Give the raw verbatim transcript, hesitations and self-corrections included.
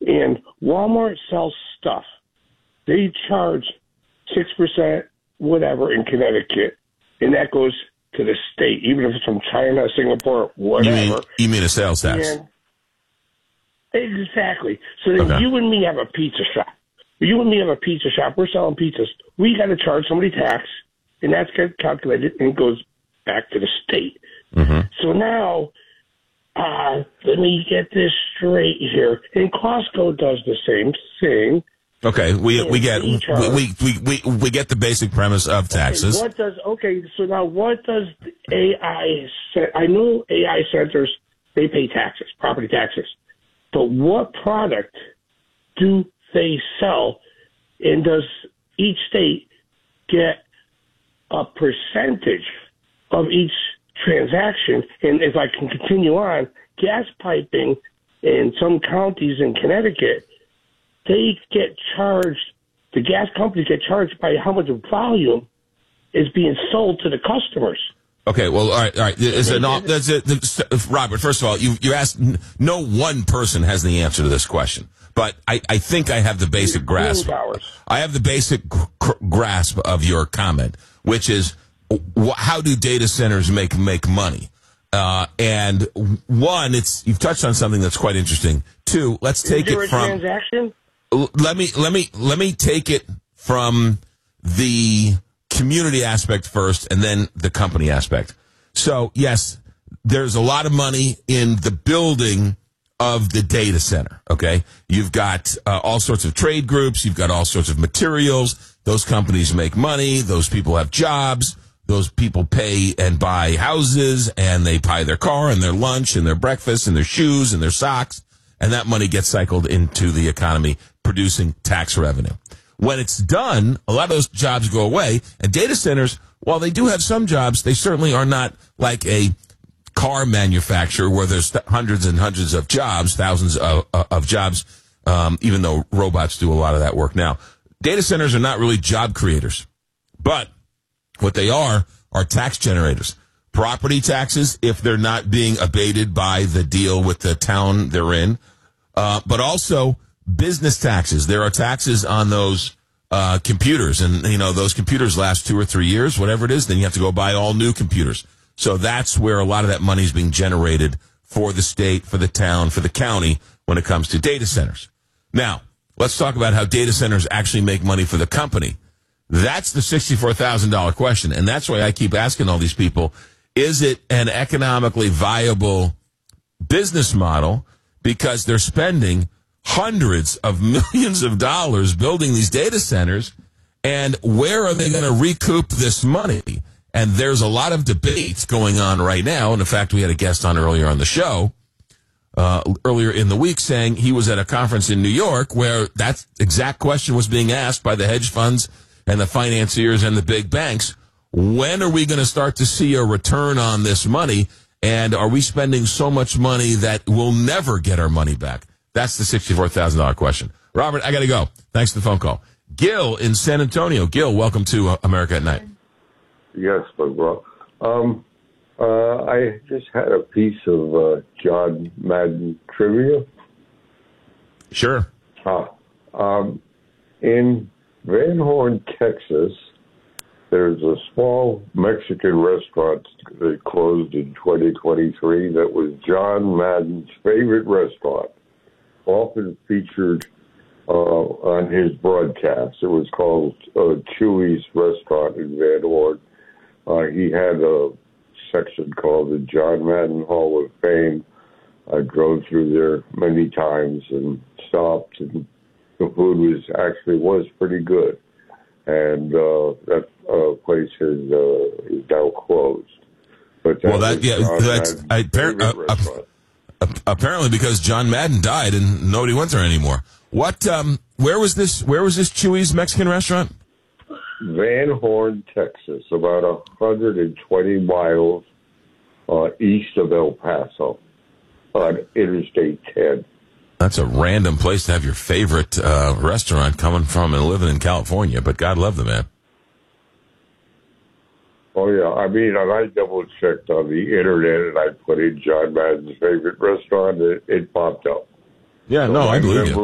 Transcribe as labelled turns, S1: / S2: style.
S1: And Walmart sells stuff. They charge six percent, whatever, in Connecticut, and that goes to the state, even if it's from China, Singapore, whatever.
S2: You mean, you mean a sales tax?
S1: And exactly. So then
S2: Okay.
S1: you and me have a pizza shop. You and me have a pizza shop. We're selling pizzas. We got to charge somebody tax, and that's get calculated and it goes back to the state.
S2: Mm-hmm.
S1: So now, uh, let me get this straight here. And Costco does the same thing.
S2: Okay, we we get we,
S1: charge.
S2: we we we we get the basic premise of taxes.
S1: Okay, what does okay? So now, what does A I? ce- I know A I centers, they pay taxes, property taxes, but what product do they sell, and does each state get a percentage of each transaction? And if I can continue on, gas piping in some counties in Connecticut, they get charged, the gas companies get charged by how much volume is being sold to the customers.
S2: Okay, well, all right, all right. Is it not, that's it. Robert, first of all, you you asked, no one person has the answer to this question, but I, I think I have the basic grasp. I have the basic gr- grasp of your comment, which is, wh- how do data centers make make money? Uh, and one, it's you've touched on something that's quite interesting. Two, let's take
S1: is there
S2: it
S1: a
S2: from.
S1: Transaction?
S2: Let me let me let me take it from the community aspect first, and then the company aspect. So yes, there's a lot of money in the building of the data center. Okay, you've got uh, all sorts of trade groups, you've got all sorts of materials. Those companies make money. Those people have jobs. Those people pay and buy houses, and they buy their car and their lunch and their breakfast and their shoes and their socks, and that money gets cycled into the economy, producing tax revenue. When it's done, a lot of those jobs go away, and data centers, while they do have some jobs, they certainly are not like a car manufacturer where there's hundreds and hundreds of jobs, thousands of, of jobs, um, even though robots do a lot of that work now. Data centers are not really job creators, but what they are are tax generators. Property taxes, if they're not being abated by the deal with the town they're in, uh, but also business taxes. There are taxes on those uh, computers, and you know those computers last two or three years, whatever it is. Then you have to go buy all new computers. So that's where a lot of that money is being generated for the state, for the town, for the county when it comes to data centers. Now, let's talk about how data centers actually make money for the company. That's the sixty-four thousand dollars question, and that's why I keep asking all these people, is it an economically viable business model? Because they're spending hundreds of millions of dollars building these data centers, and where are they going to recoup this money? And there's a lot of debates going on right now, and in fact, we had a guest on earlier on the show, uh, earlier in the week, saying he was at a conference in New York where that exact question was being asked by the hedge funds and the financiers and the big banks. When are we going to start to see a return on this money? And are we spending so much money that we'll never get our money back? That's the sixty-four thousand dollars question. Robert, I got to go. Thanks for the phone call. Gil in San Antonio. Gil, welcome to uh, America at Night.
S3: Yes, but bro. Um, uh, I just had a piece of uh, John Madden trivia.
S2: Sure.
S3: Uh, um, in Van Horn, Texas, there's a small Mexican restaurant that closed in twenty twenty-three that was John Madden's favorite restaurant, often featured uh, on his broadcast. It was called uh, Chewy's Restaurant in Van Horn. Uh, he had a section called the John Madden Hall of Fame. I drove through there many times and stopped, and the food was actually was pretty good. And uh, that uh, place is uh, is now closed. But that
S2: well, that yeah,
S3: John
S2: that's I, uh, uh, apparently because John Madden died and nobody went there anymore. What? Um, where was this? Where was this Chewy's Mexican restaurant?
S3: Van Horn, Texas, about one hundred twenty miles uh, east of El Paso on Interstate ten.
S2: That's a random place to have your favorite uh, restaurant coming from and living in California, but God love the man.
S3: Oh, yeah. I mean, and I double-checked on the Internet, and I put in John Madden's favorite restaurant, and it, it popped up.
S2: Yeah,
S3: so
S2: no, I believe you.